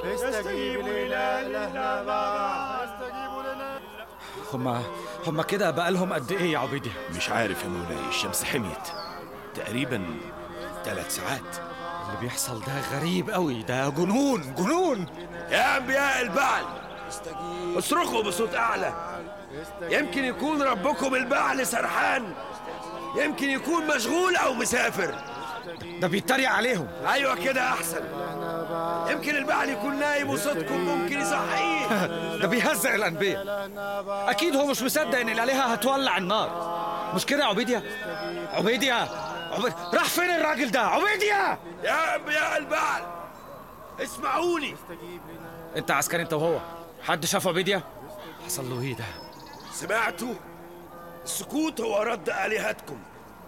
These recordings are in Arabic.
استجيبوا لإلهنا بعد. استجيبوا لنا. هما كده بقالهم قد ايه يا عبيدي؟ مش عارف يا مولاي، الشمس حميت تقريبا 3 ساعات. اللي بيحصل ده غريب قوي، ده جنون. يا أنبياء البعل اصرخوا بصوت أعلى. يمكن يكون ربكم البعل سرحان، يمكن يكون مشغول أو مسافر. ده بيتريق عليهم. أيوة كده أحسن. يمكن البعل يكون نايم وصوتكم ممكن يصحيه. ده بيهزق الأنبياء. أكيد هو مش مصدق إن الآلهة هتولع النار. مش كده يا عبيديا؟ راح فين الراجل ده؟ عبيديا! يا أنبياء البعل اسمعوني. أنت عسكري أنت وهو، حد شاف عبيديا؟ حصل له إيه ده؟ سمعتوا؟ السكوت هو رد آلهتكم.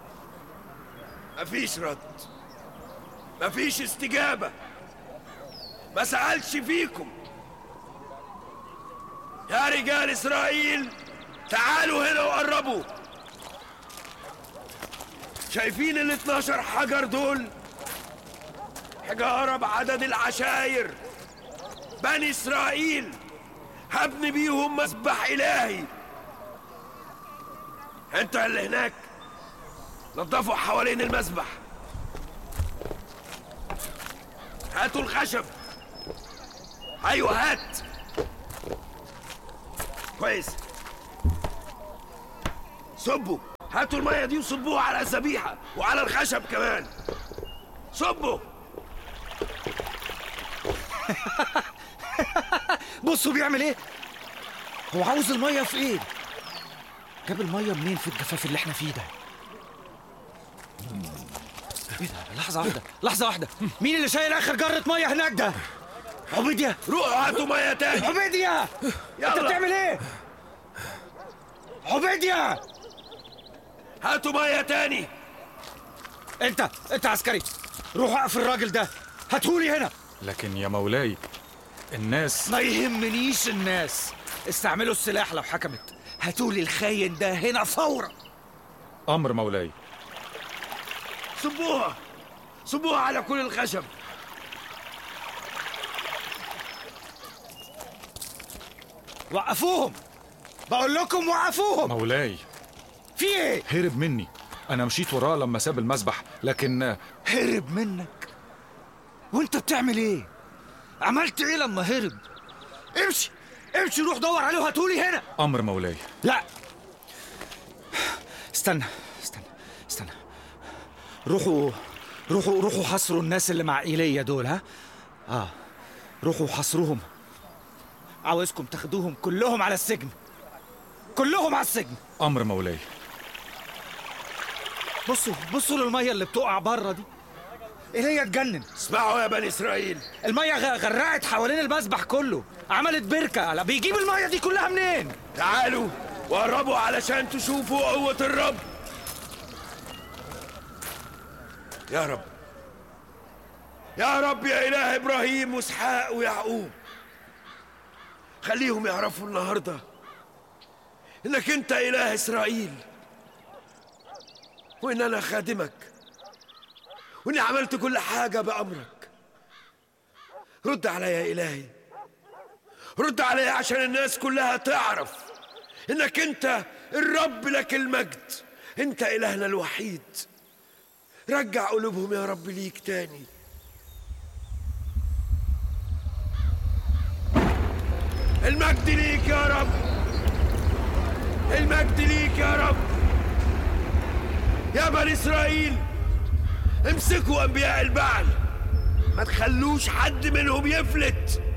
مفيش رد، مفيش استجابة، ما سألش فيكم. يا رجال إسرائيل تعالوا هنا وقربوا. شايفين ال 12 حجر دول؟ حجارة بعدد العشاير. بني إسرائيل هبني بيهم مسبح إلهي. انتوا اللي هناك نظفوا حوالين المسبح. هاتوا الخشب. ايوه هات. كويس. صبوا. هاتوا المية دي وصبوها على الذبيحة وعلى الخشب كمان. صبوا. بصوا بيعمل ايه؟ هو عاوز المية في ايه؟ جاب المية منين في الجفاف اللي احنا فيه ده؟ ايه ده؟ لحظة واحدة. مين اللي شايل اخر جرة مية هناك ده؟ عبيديا، روحوا هاتوا مية تاني. عبيديا انت بتعمل ايه؟ عبيديا هاتوا مية تاني. انت عسكري، روح اقف الراجل ده، هاتهولي هنا. لكن يا مولاي الناس ما يهمنيش الناس، استعملوا السلاح لو حكمت. هاتولي الخاين ده هنا فورا. أمر مولاي. صبوها على كل الخشب. وقفوهم، بقول لكم وقفوهم. مولاي في ايه؟ هرب مني، أنا مشيت وراه لما ساب المسبح لكن هرب منك؟ وانت بتعمل ايه؟ عملت ايه لما هرب؟ امشي روح دور عليه وهاتولي هنا. أمر مولاي. لا استنى. روحوا حصروا الناس اللي مع إيليا دول. ها؟ روحوا حصروهم. عاوزكم تاخدوهم كلهم على السجن. كلهم على السجن. أمر مولاي. بصوا للمية اللي بتقع بره دي. إيليا اتجنن. اسمعوا يا بني إسرائيل، المية غرقت حوالين المسبح كله، عملت بركة. لا بيجيب المية دي كلها منين؟ تعالوا وقربوا علشان تشوفوا قوة الرب. يا رب يا إله إبراهيم وإسحاق ويعقوب، خليهم يعرفوا النهاردة إنك أنت إله إسرائيل، وإن أنا خادمك، وإني عملت كل حاجة بأمرك. رد عليا يا إلهي، رد عليا عشان الناس كلها تعرف إنك أنت الرب لك المجد، أنت إلهنا الوحيد. رجع قلوبهم يا رب ليك تاني. المجد ليك يا رب، المجد ليك يا رب. يا بني إسرائيل امسكوا أنبياء البعل، ما تخلوش حد منهم يفلت.